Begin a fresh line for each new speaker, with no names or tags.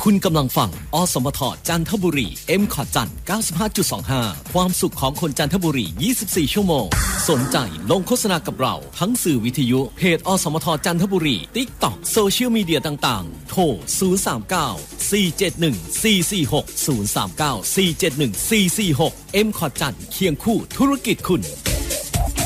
คุณกำลังฟังอสมทจันทบุรี M.Cot จัน 95.25 ความสุขของคนจันทบุรี 24 ชั่วโมงสนใจลงโฆษณากับเราทั้งสื่อวิทยุเพจอสมทจันทบุรี TikTok โซเชียลมีเดียต่างๆโทร 039 471 446 039 471 446 M.Cot จันเคียงคู่ธุรกิจคุณ